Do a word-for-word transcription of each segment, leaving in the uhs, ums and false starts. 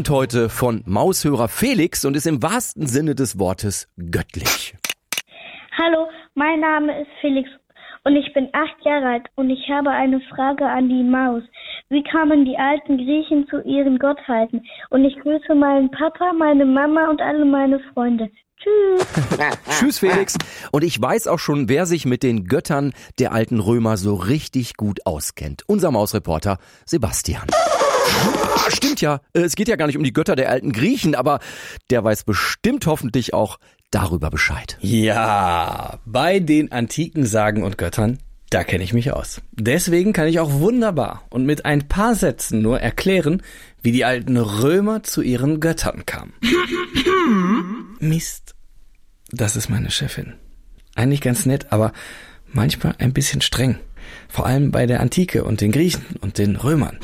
kommt heute von Maushörer Felix und ist im wahrsten Sinne des Wortes göttlich. Hallo, mein Name ist Felix und ich bin acht Jahre alt und ich habe eine Frage an die Maus. Wie kamen die alten Griechen zu ihren Gottheiten? Und ich grüße meinen Papa, meine Mama und alle meine Freunde. Tschüss. Tschüss, Felix. Und ich weiß auch schon, wer sich mit den Göttern der alten Römer so richtig gut auskennt. Unser Mausreporter Sebastian. Ah, stimmt ja. Es geht ja gar nicht um die Götter der alten Griechen, aber der weiß bestimmt hoffentlich auch darüber Bescheid. Ja, bei den antiken Sagen und Göttern, da kenne ich mich aus. Deswegen kann ich auch wunderbar und mit ein paar Sätzen nur erklären, wie die alten Römer zu ihren Göttern kamen. Mist, das ist meine Chefin. Eigentlich ganz nett, aber manchmal ein bisschen streng. Vor allem bei der Antike und den Griechen und den Römern.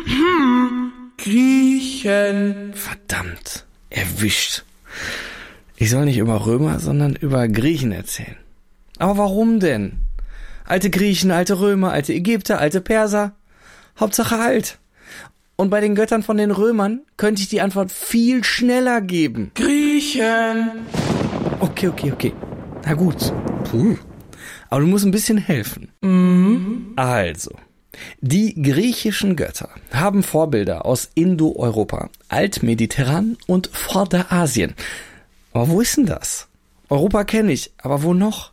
Griechen. Verdammt, erwischt. Ich soll nicht über Römer, sondern über Griechen erzählen. Aber warum denn? Alte Griechen, alte Römer, alte Ägypter, alte Perser. Hauptsache alt. Und bei den Göttern von den Römern könnte ich die Antwort viel schneller geben. Griechen. Okay, okay, okay. Na gut. Puh. Aber du musst ein bisschen helfen. Mhm. Also, die griechischen Götter haben Vorbilder aus Indo-Europa, Altmediterran und Vorderasien. Aber wo ist denn das? Europa kenne ich, aber wo noch?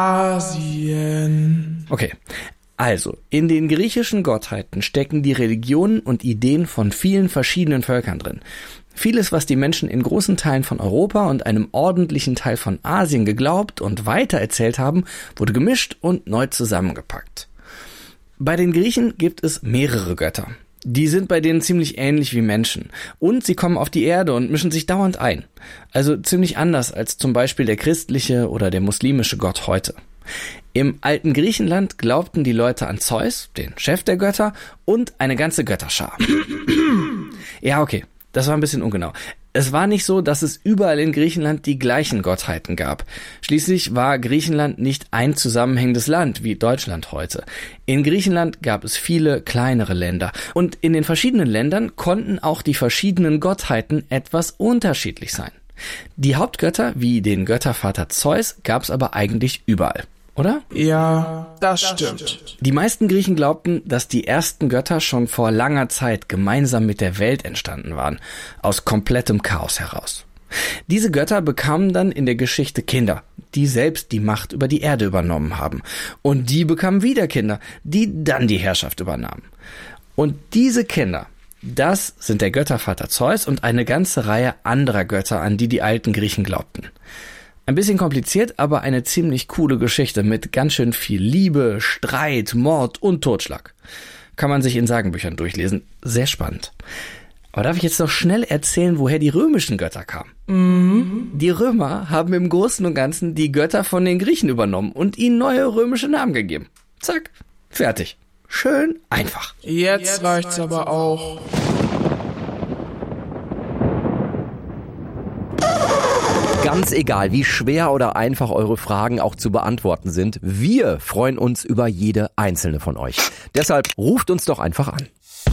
Asien. Okay, also, in den griechischen Gottheiten stecken die Religionen und Ideen von vielen verschiedenen Völkern drin. Vieles, was die Menschen in großen Teilen von Europa und einem ordentlichen Teil von Asien geglaubt und weitererzählt haben, wurde gemischt und neu zusammengepackt. Bei den Griechen gibt es mehrere Götter. Die sind bei denen ziemlich ähnlich wie Menschen. Und sie kommen auf die Erde und mischen sich dauernd ein. Also ziemlich anders als zum Beispiel der christliche oder der muslimische Gott heute. Im alten Griechenland glaubten die Leute an Zeus, den Chef der Götter, und eine ganze Götterschar. Ja, okay, das war ein bisschen ungenau. Es war nicht so, dass es überall in Griechenland die gleichen Gottheiten gab. Schließlich war Griechenland nicht ein zusammenhängendes Land wie Deutschland heute. In Griechenland gab es viele kleinere Länder. Und in den verschiedenen Ländern konnten auch die verschiedenen Gottheiten etwas unterschiedlich sein. Die Hauptgötter, wie den Göttervater Zeus, gab es aber eigentlich überall. Oder? Ja, das stimmt. Die meisten Griechen glaubten, dass die ersten Götter schon vor langer Zeit gemeinsam mit der Welt entstanden waren, aus komplettem Chaos heraus. Diese Götter bekamen dann in der Geschichte Kinder, die selbst die Macht über die Erde übernommen haben. Und die bekamen wieder Kinder, die dann die Herrschaft übernahmen. Und diese Kinder, das sind der Göttervater Zeus und eine ganze Reihe anderer Götter, an die die alten Griechen glaubten. Ein bisschen kompliziert, aber eine ziemlich coole Geschichte mit ganz schön viel Liebe, Streit, Mord und Totschlag. Kann man sich in Sagenbüchern durchlesen. Sehr spannend. Aber darf ich jetzt noch schnell erzählen, woher die römischen Götter kamen? Mhm. Die Römer haben im Großen und Ganzen die Götter von den Griechen übernommen und ihnen neue römische Namen gegeben. Zack, fertig. Schön einfach. Jetzt reicht's aber auch. Ganz egal, wie schwer oder einfach eure Fragen auch zu beantworten sind, wir freuen uns über jede einzelne von euch. Deshalb ruft uns doch einfach an.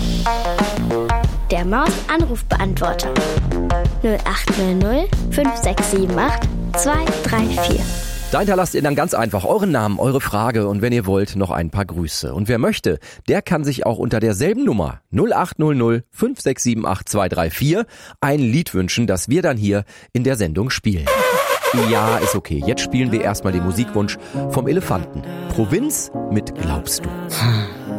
Der Maus-Anrufbeantworter null acht null null fünf sechs sieben acht zwei drei vier. Da hinterlasst ihr dann ganz einfach euren Namen, eure Frage und wenn ihr wollt, noch ein paar Grüße. Und wer möchte, der kann sich auch unter derselben Nummer null acht null null fünf sechs sieben acht zwei drei vier ein Lied wünschen, das wir dann hier in der Sendung spielen. Ja, ist okay. Jetzt spielen wir erstmal den Musikwunsch vom Elefanten. Provinz mit Glaubst du.